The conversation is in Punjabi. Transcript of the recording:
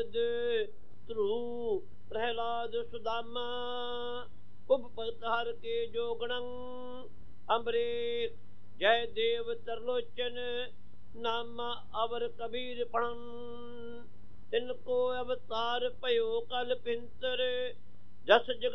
ਧਰੂ ਪ੍ਰਹਿਲਾਦ ਸੁਦਾਮਾ ਉਪ ਭਗਤ ਹਰ ਕੇ ਜੋਗਣੰ ਅੰਬਰੀਕ ਜੈ ਦੇਵ ਤਰਲੋਚਨ ਨਾਮਾ ਅਵਰ ਕਬੀਰ ਪੜੰ ਤਿਨ ਕੋ ਅਵਤਾਰ ਭਇਓ ਕਲ ਪਿੰਤਰ ਜਸ ਜਗ